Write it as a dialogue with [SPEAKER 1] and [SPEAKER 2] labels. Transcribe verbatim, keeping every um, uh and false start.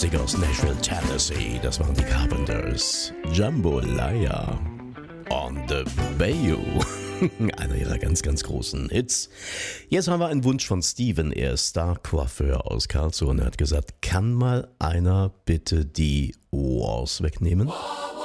[SPEAKER 1] Musik aus Nashville, Tennessee. Das waren die Carpenters. Jambalaya on the Bayou. Einer ihrer ganz, ganz großen Hits. Jetzt haben wir einen Wunsch von Steven. Er ist Star-Coiffeur aus Karlsruhe und er hat gesagt, kann mal einer bitte die Wars wegnehmen?